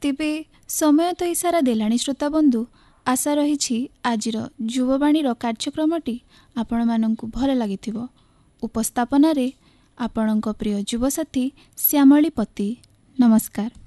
ତେବେ ସମୟ ତ ଇସାରା ଦେଲାଣି ଶ୍ରୋତାବନ୍ଧୁ। ଆଶା ରହିଛି ଆଜିର ଯୁବବାଣୀର କାର୍ଯ୍ୟକ୍ରମଟି ଆପଣମାନଙ୍କୁ ଭଲ ଲାଗିଥିବ। ଉପସ୍ଥାପନାରେ ଆପଣଙ୍କ ପ୍ରିୟ ଯୁବସାଥୀ ଶ୍ୟାମଳୀ ପତି। ନମସ୍କାର।